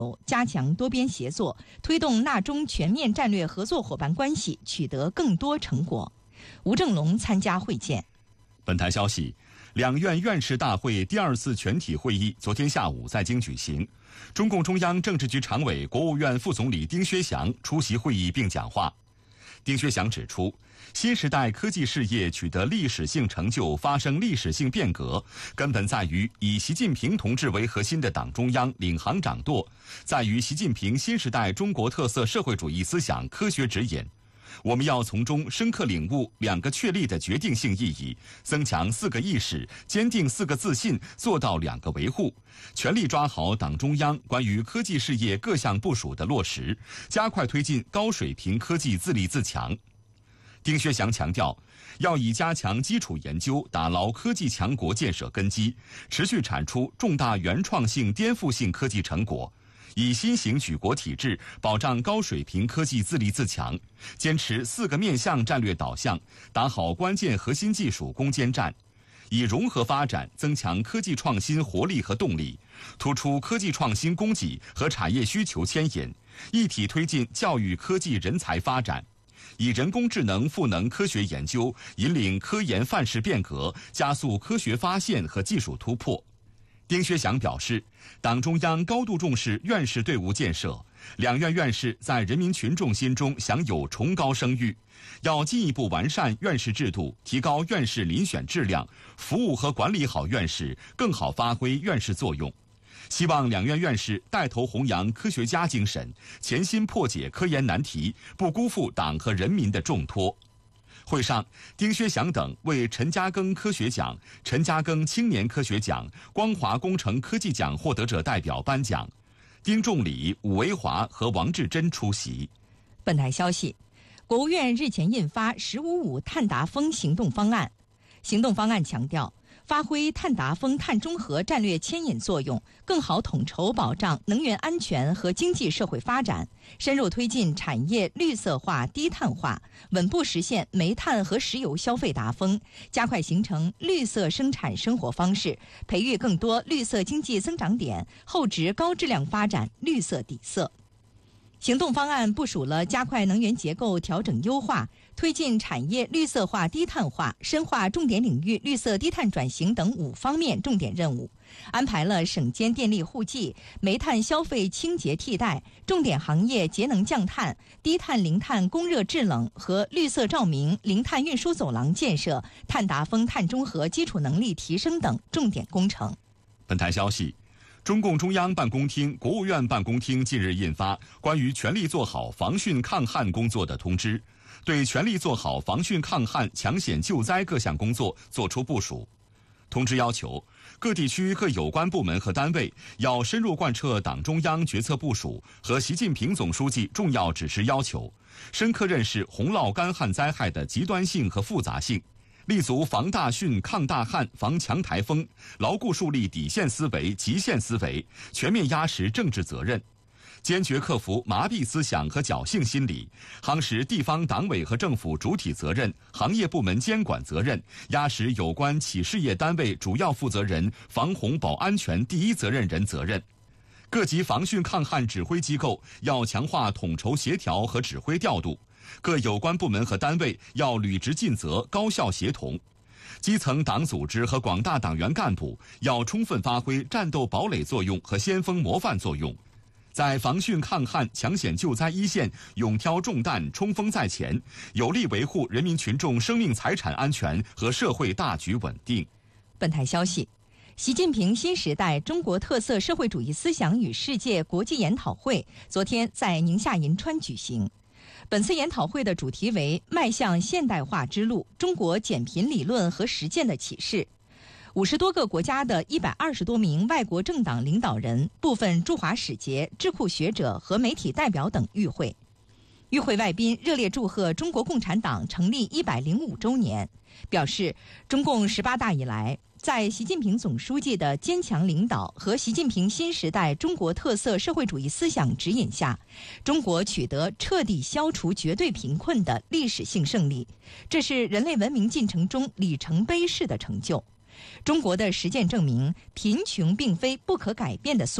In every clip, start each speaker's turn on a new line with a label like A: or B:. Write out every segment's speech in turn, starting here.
A: 加强多边协作，推动纳中全面战略合作伙伴关系取得更多成果。吴正龙参加会见。
B: 本台消息，两院院士大会第2次全体会议昨天下午在京举行，中共中央政治局常委、国务院副总理丁薛祥出席会议并讲话。丁薛祥指出，新时代科技事业取得历史性成就，发生历史性变革，根本在于以习近平同志为核心的党中央领航掌舵，在于习近平新时代中国特色社会主义思想科学指引。我们要从中深刻领悟2个确立的决定性意义，增强4个意识，坚定4个自信，做到2个维护，全力抓好党中央关于科技事业各项部署的落实，加快推进高水平科技自立自强。丁薛祥强调，要以加强基础研究，打牢科技强国建设根基，持续产出重大原创性、颠覆性科技成果，以新型举国体制保障高水平科技自立自强，坚持4个面向战略导向，打好关键核心技术攻坚战，以融合发展增强科技创新活力和动力，突出科技创新供给和产业需求牵引，一体推进教育科技人才发展，以人工智能赋能科学研究，引领科研范式变革，加速科学发现和技术突破。丁薛祥表示，党中央高度重视院士队伍建设，两院院士在人民群众心中享有崇高声誉，要进一步完善院士制度，提高院士遴选质量，服务和管理好院士，更好发挥院士作用。希望两院院士带头弘扬科学家精神，潜心破解科研难题，不辜负党和人民的重托。会上，丁薛祥等为陈嘉庚科学奖、陈嘉庚青年科学奖、光华工程科技奖获得者代表颁奖。丁仲礼、武维华和王志珍出席。
A: 本台消息，国务院日前印发“十五五”碳达峰行动方案。行动方案强调，发挥碳达峰碳中和战略牵引作用，更好统筹保障能源安全和经济社会发展，深入推进产业绿色化、低碳化，稳步实现煤炭和石油消费达峰，加快形成绿色生产生活方式，培育更多绿色经济增长点，厚植高质量发展绿色底色。行动方案部署了加快能源结构调整优化、推进产业绿色化低碳化、深化重点领域绿色低碳转型等5方面重点任务，安排了省间电力互济、煤炭消费清洁替代、重点行业节能降碳、低碳零碳供热制冷和绿色照明、零碳运输走廊建设、碳达峰碳中和基础能力提升等重点工程。
B: 本台消息，中共中央办公厅、国务院办公厅近日印发关于全力做好防汛抗旱工作的通知，对全力做好防汛抗旱、抢险救灾各项工作作出部署。通知要求，各地区各有关部门和单位要深入贯彻党中央决策部署和习近平总书记重要指示要求，深刻认识洪涝干旱灾害的极端性和复杂性，立足防大汛、抗大旱、防强台风，牢固树立底线思维、极限思维，全面压实政治责任，坚决克服麻痹思想和侥幸心理，夯实地方党委和政府主体责任、行业部门监管责任，压实有关企事业单位主要负责人、防洪保安全第一责任人责任。各级防汛抗旱指挥机构要强化统筹协调和指挥调度，各有关部门和单位要履职尽责、高效协同，基层党组织和广大党员干部要充分发挥战斗堡垒作用和先锋模范作用，在防汛抗旱、抢险救灾一线勇挑重担、冲锋在前，有力维护人民群众生命财产安全和社会大局稳定。
A: 本台消息，习近平新时代中国特色社会主义思想与世界国际研讨会昨天在宁夏银川举行。本次研讨会的主题为迈向现代化之路，中国减贫理论和实践的启示。50多个国家的120多名外国政党领导人、部分驻华使节、智库学者和媒体代表等与会。与会外宾热烈祝贺中国共产党成立105周年，表示中共18大以来，在习近平总书记的坚强领导和习近平新时代中国特色社会主义思想指引下，中国取得彻底消除绝对贫困的历史性胜利，这是人类文明进程中里程碑式的成就。中国的实践证明，贫穷并非不可改变的宿命，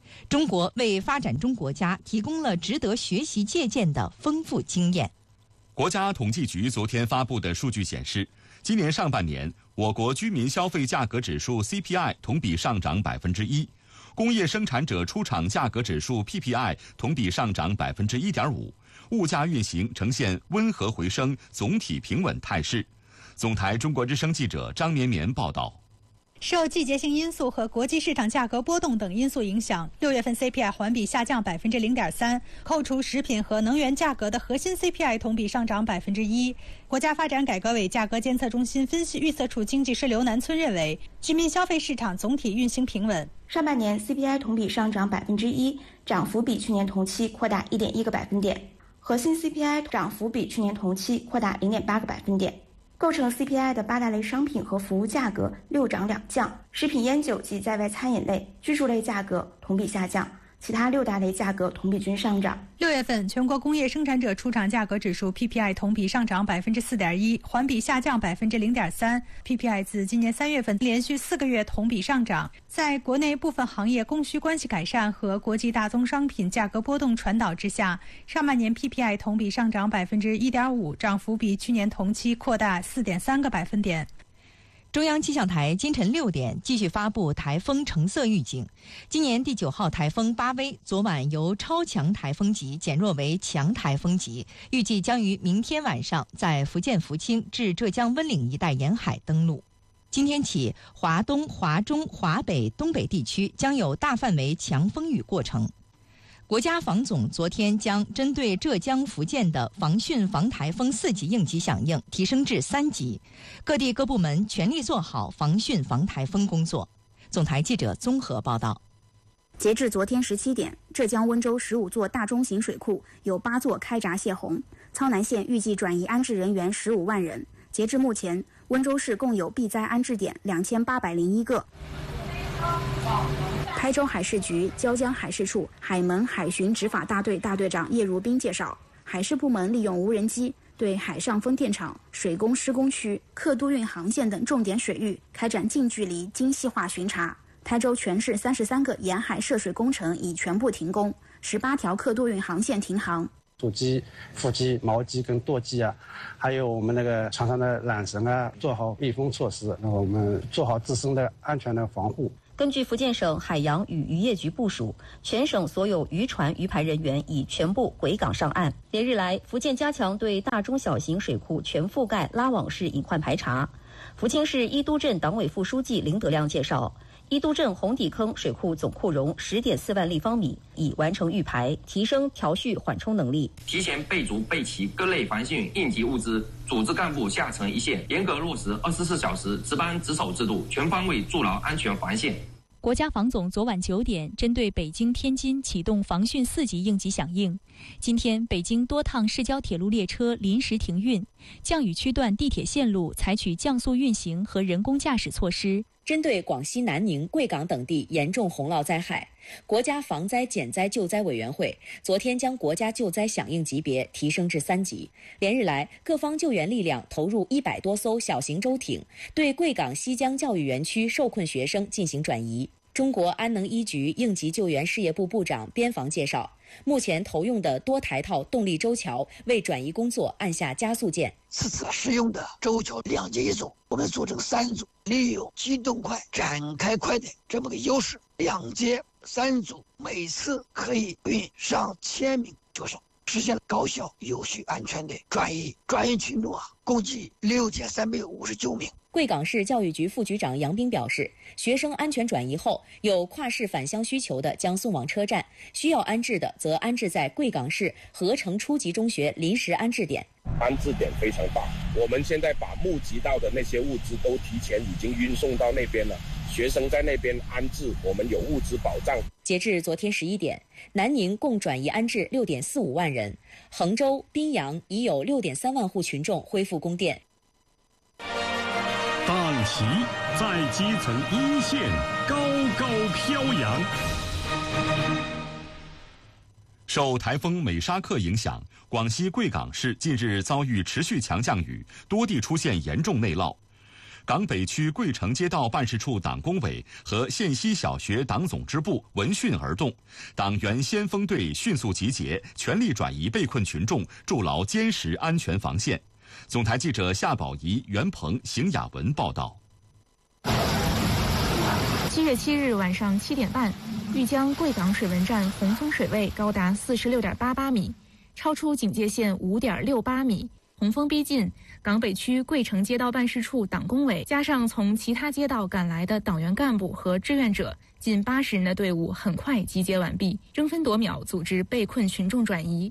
A: 中国为发展中国家提供了值得学习借鉴的丰富经验。
B: 国家统计局昨天发布的数据显示，今年上半年我国居民消费价格指数 CPI 同比上涨1%，工业生产者出厂价格指数 PPI 同比上涨1.5%，物价运行呈现温和回升、总体平稳态势。总台中国之声记者张绵绵报道。
C: 受季节性因素和国际市场价格波动等因素影响，6月份 CPI 环比下降0.3%，扣除食品和能源价格的核心 CPI 同比上涨1%。国家发展改革委价格监测中心分析预测处经济师刘南村认为，居民消费市场总体运行平稳。
D: 上半年 CPI 同比上涨1%，涨幅比去年同期扩大1.1个百分点，核心 CPI 涨幅比去年同期扩大0.8个百分点。构成 CPI 的8大类商品和服务价格6涨2降，食品烟酒及在外餐饮类、居住类价格同比下降，其他6大类价格同比均上涨。
C: 6月份全国工业生产者出厂价格指数 PPI 同比上涨4.1%，环比下降0.3%。PPI 自今年3月份连续4个月同比上涨。在国内部分行业供需关系改善和国际大宗商品价格波动传导之下，上半年 PPI 同比上涨1.5%，涨幅比去年同期扩大4.3个百分点。
A: 中央气象台今晨6点继续发布台风橙色预警。今年第9号台风巴威昨晚由超强台风级减弱为强台风级，预计将于明天晚上在福建福清至浙江温岭一带沿海登陆。今天起，华东、华中、华北、东北地区将有大范围强风雨过程。国家防总昨天将针对浙江、福建的防汛防台风4级应急响应提升至3级，各地各部门全力做好防汛防台风工作。总台记者综合报道。
E: 截至昨天17点，浙江温州15座大中型水库有8座开闸泄洪，操南县预计转移安置人员15万人。截至目前，温州市共有避灾安置点2801个。台州海事局椒江海事处海门海巡执法大队大队长叶如斌介绍，海事部门利用无人机对海上风电场、水工施工区、客渡运航线等重点水域开展近距离精细化巡查。台州全市33个沿海涉水工程已全部停工，18条客渡运航线停航。
F: 主机、副机、锚机跟舵机啊，还有我们那个船上的缆绳啊，做好密封措施，然后我们做好自身的安全的防护。
G: 根据福建省海洋与渔业局部署，全省所有渔船渔排人员已全部回港上岸。连日来，福建加强对大中小型水库全覆盖拉网式隐患排查。福清市伊都镇党委副书记林德亮介绍，伊都镇红底坑水库总库容10.4万立方米，已完成预排，提升调蓄缓冲能力。
H: 提前备足备齐各类防汛应急物资，组织干部下沉一线，严格落实24小时值班值守制度，全方位筑牢安全防线。
I: 国家防总昨晚9点针对北京、天津启动防汛4级应急响应。今天，北京多趟市郊铁路列车临时停运，降雨区段地铁线路采取降速运行和人工驾驶措施。
J: 针对广西南宁、贵港等地严重洪涝灾害，国家防灾减灾救灾委员会昨天将国家救灾响应级别提升至3级。连日来，各方救援力量投入100多艘小型舟艇，对贵港西江教育园区受困学生进行转移。中国安能一局应急救援事业部部长边防介绍，目前投用的多台套动力舟桥为转移工作按下加速键。
K: 此次使用的舟桥2节一组，我们组成3组，利用机动快、展开快的这么个优势，2节3组，每次可以运上1000名车手，实现了高效、有序、安全的转移。转移群众共计6359名。
J: 贵港市教育局副局长杨斌表示，学生安全转移后，有跨市返乡需求的将送往车站，需要安置的则安置在贵港市合成初级中学临时安置点。
L: 安置点非常大，我们现在把募集到的那些物资都提前已经运送到那边了，学生在那边安置，我们有物资保障。
J: 截至昨天11点，南宁共转移安置6.45万人，衡州、宾阳已有6.3万户群众恢复供电。
M: 党旗在基层一线高高飘扬。
B: 受台风美沙克影响，广西贵港市近日遭遇持续强降雨，多地出现严重内涝。 港北区桂城街道办事处党工委和县西小学党总支部闻讯而动，党员先锋队迅速集结，全力转移被困群众，筑牢坚实安全防线。总台记者夏宝仪、袁鹏、邢雅文报道。
N: 7月7日晚上7点半，玉江贵港水文站洪峰水位高达46.88米，超出警戒线5.68米。洪峰逼近，港北区桂城街道办事处党工委加上从其他街道赶来的党员干部和志愿者，近80人的队伍很快集结完毕，争分夺秒组织被困群众转移。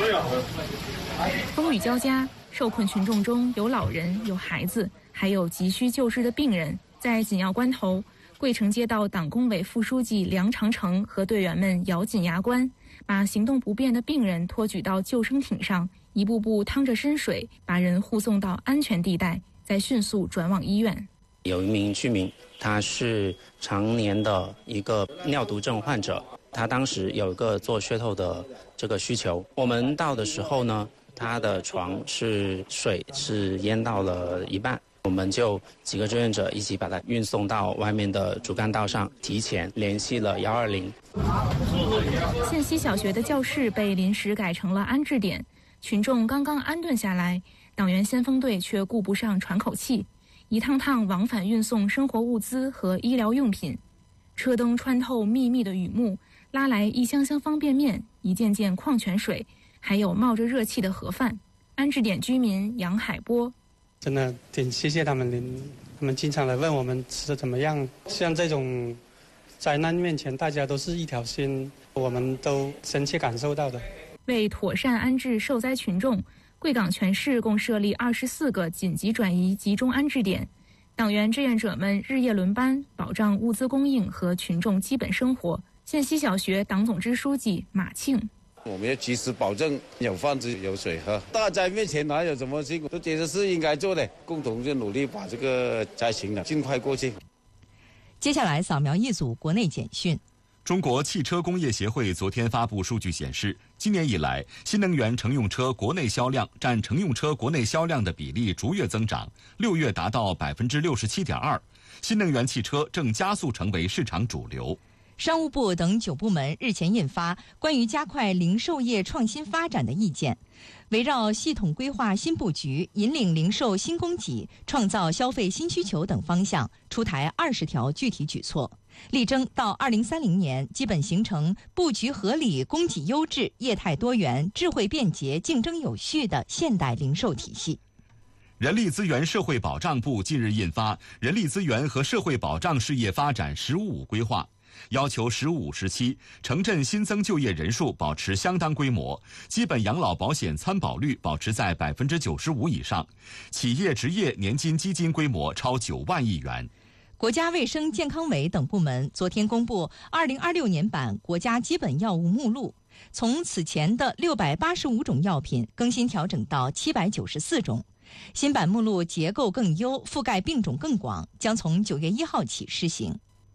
N: 风雨交加，受困群众中有老人、有孩子，还有急需救治的病人。在紧要关头，桂城街道党工委副书记梁长成和队员们咬紧牙关，把行动不便的病人托举到救生艇上，一步步趟着深水，把人护送到安全地带，再迅速转往医院。
O: 有一名居民，他是常年的一个尿毒症患者，他当时有一个做血透的这个需求。我们到的时候呢，他的床是水是淹到了一半。我们就几个志愿者一起把它运送到外面的主干道上，提前联系了120。
N: 县西小学的教室被临时改成了安置点，群众刚刚安顿下来，党员先锋队却顾不上喘口气，一趟趟往返运送生活物资和医疗用品。车灯穿透密密的雨幕，拉来一箱箱方便面，一件件矿泉水，还有冒着热气的盒饭。安置点居民杨海波。
F: 真的挺谢谢他们，他们经常来问我们吃的怎么样。像这种灾难面前，大家都是一条心，我们都深切感受到的。
N: 为妥善安置受灾群众，贵港全市共设立24个紧急转移集中安置点，党员志愿者们日夜轮班，保障物资供应和群众基本生活。县西小学党总支书记马庆。
P: 我们要及时保证有饭吃有水喝，大灾面前哪有什么辛苦，都觉得是应该做的，共同就努力把这个灾情呢尽快过去。
A: 接下来扫描一组国内简讯。
B: 中国汽车工业协会昨天发布数据显示，今年以来，新能源乘用车国内销量占乘用车国内销量的比例逐月增长，6月达到67.2%，新能源汽车正加速成为市场主流。
A: 商务部等9部门日前印发关于加快零售业创新发展的意见，围绕系统规划新布局、引领零售新供给、创造消费新需求等方向，出台20条具体举措，力争到2030年基本形成布局合理、供给优质、业态多元、智慧便捷、竞争有序的现代零售体系。
B: 人力资源社会保障部近日印发《人力资源和社会保障事业发展“十五五”规划》，要求“十五五”时期城镇新增就业人数保持相当规模，基本养老保险参保率保持在95%以上，企业职业年金基金规模超9万亿元。
A: 国家卫生健康委等部门昨天公布2026年版国家基本药物目录，从此前的685种药品更新调整到794种。新版目录结构更优，覆盖病种更广，将从9月1号起施行。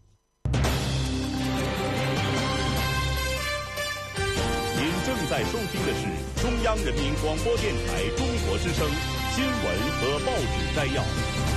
M: 您正在收听的是中央人民广播电台中国之声新闻和报纸摘要。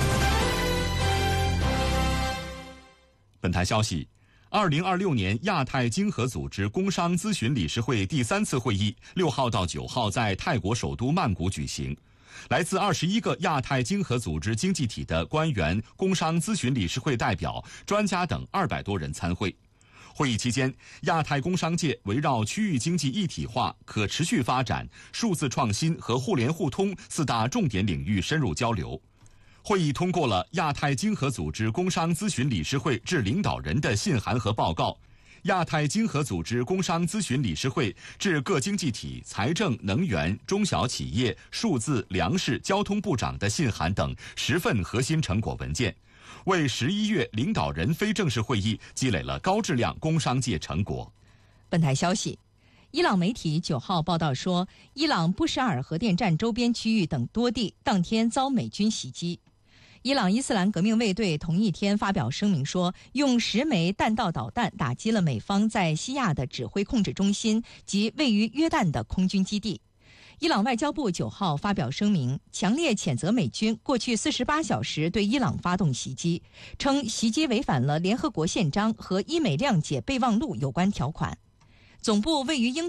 B: 本台消息，2026年亚太经合组织工商咨询理事会第3次会议6号到9号在泰国首都曼谷举行。来自21个亚太经合组织经济体的官员、工商咨询理事会代表、专家等200多人参会。会议期间，亚太工商界围绕区域经济一体化、可持续发展、数字创新和互联互通4大重点领域深入交流。会议通过了亚太经合组织工商咨询理事会致领导人的信函和报告，亚太经合组织工商咨询理事会致各经济体财政、能源、中小企业、数字、粮食、交通部长的信函等10份核心成果文件，为11月领导人非正式会议积累了高质量工商界成果。
A: 本台消息，伊朗媒体9号报道说，伊朗布什尔核电站周边区域等多地当天遭美军袭击。伊朗伊斯兰革命卫队同一天发表声明说，用10枚弹道导弹打击了美方在西亚的指挥控制中心及位于约旦的空军基地。 伊朗外交部9号发表声明，强烈谴责美军过去48小时对伊朗发动袭击，称袭击违反了联合国宪章和伊美谅解备忘录有关条款。总部位于英